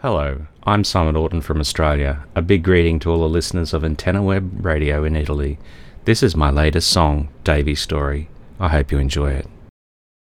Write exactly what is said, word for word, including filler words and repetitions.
Hello, I'm Simon Orton from Australia. A big greeting to all the listeners of Antenna Web Radio in Italy. This is my latest song, Davey's Story. I hope you enjoy it.